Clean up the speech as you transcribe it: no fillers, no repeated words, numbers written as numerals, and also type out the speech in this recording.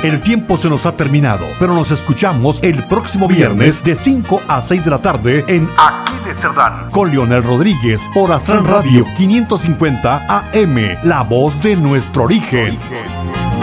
El tiempo se nos ha terminado, pero nos escuchamos el próximo viernes de 5 a 6 de la tarde en Aquiles Cerdán con Leonel Rodríguez por Astral Radio 550 AM, la voz de nuestro origen.